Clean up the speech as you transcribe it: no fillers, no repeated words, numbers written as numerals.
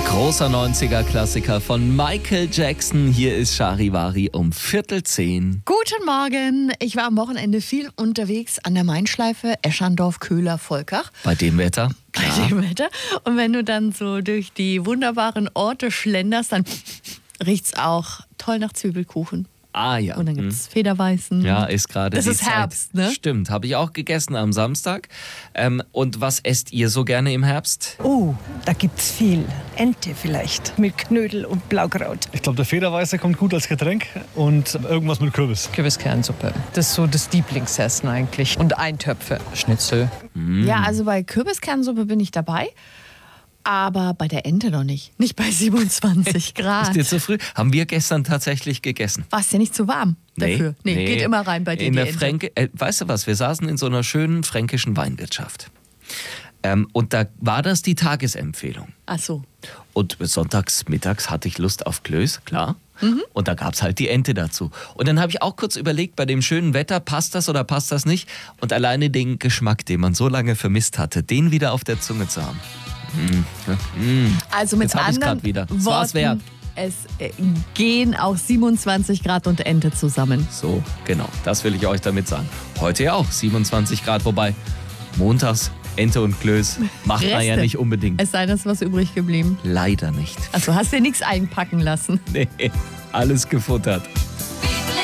Großer 90er-Klassiker von Michael Jackson. Hier ist Charivari um 9:45. Guten Morgen. Ich war am Wochenende viel unterwegs an der Main-Schleife, Eschandorf, Köhler, Volkach. Bei dem Wetter? Bei dem Wetter. Und wenn du dann so durch die wunderbaren Orte schlenderst, dann riecht's auch toll nach Zwiebelkuchen. Ah ja. Und dann gibt's Federweißen. Ja, ist gerade Das die ist Zeit. Herbst, ne? Stimmt, habe ich auch gegessen am Samstag. Und was esst ihr so gerne im Herbst? Oh, da gibt's viel. Ente vielleicht mit Knödel und Blaukraut. Ich glaube, der Federweiße kommt gut als Getränk und irgendwas mit Kürbis. Kürbiskernsuppe. Das ist so das Lieblingsessen eigentlich. Und Eintöpfe. Schnitzel. Ja, also bei Kürbiskernsuppe bin ich dabei. Aber bei der Ente noch nicht. Nicht bei 27 Grad. Ist dir zu früh? Haben wir gestern tatsächlich gegessen. War es ja nicht zu warm dafür? Nee, geht immer rein bei dir. In die der Ente. weißt du was, wir saßen in so einer schönen fränkischen Weinwirtschaft. Und da war das die Tagesempfehlung. Ach so. Und sonntags, mittags hatte ich Lust auf Klöß, klar. Und da gab es halt die Ente dazu. Und dann habe ich auch kurz überlegt, bei dem schönen Wetter, passt das oder passt das nicht? Und alleine den Geschmack, den man so lange vermisst hatte, den wieder auf der Zunge zu haben. Also mit Jetzt hab ich's anderen grad wieder. Es war's wert. Worten, es gehen auch 27 Grad und Ente zusammen. So, genau, das will ich euch damit sagen. Heute ja auch 27 Grad, wobei montags Ente und Klöß macht man ja Reste. nicht unbedingt. Es sei denn, es ist was übrig geblieben. Leider nicht. Also hast dir nichts einpacken lassen. Nee, alles gefuttert.